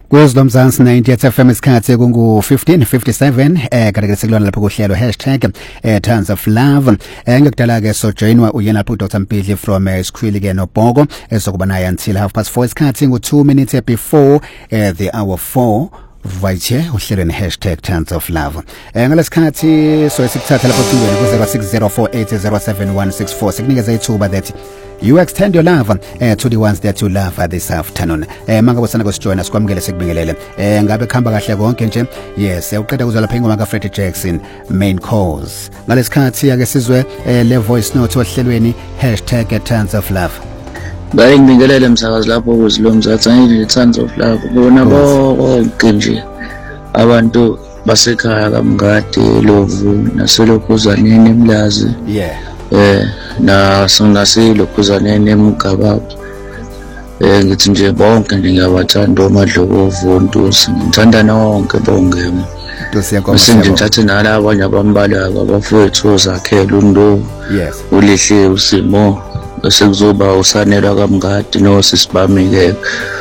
Kuzlo Mzansi 90 FM isikhathi kungu 15:57 kanti sekulona lapho kuhlelo #Tons of Love. Ngekudala ke so joinwa uyena lapho Dr Mpidli from Skhwili ke noBhoko esokuba naye until 4:30 isikhathi ngu 2 minutes before the hour 4 right here uhlelweni #Tons of Love. Ngalesikhathi so esikuthatha lapho singene ku 0604807164 sikunikeza ithuba that you extend your love to the ones that you love this afternoon. Manga bosana kusijoina sikwamukele sikubingelele. Ngabe khamba kahle konke nje. Yes, uqeda kuzwa lapha ingoma ka Freddie Jackson main cause. Ngalesikhathi ake sizwe le voice note ohlelweni #Tons of Love. Ngibingelele umsakazi lapho kuzilo Mzansi ngile Tons of Love. Bona bonke nje abantu basekhaya kaMngadi Lovu naselokhuzaneni eMlazi. Yeah. Naselokhuzaneni eMgababa. Ngithi nje bonke nje ngiyabathanda oMadlovu uNtusi. Ngithanda nonke bonke. Ngisinje ngithathe nalabo abanye abambalwa abafowethu Zakhela uNdlovu. Yes. Ulihle uSimo bese kuzoba usanelwa kaMngadi noSisibamike.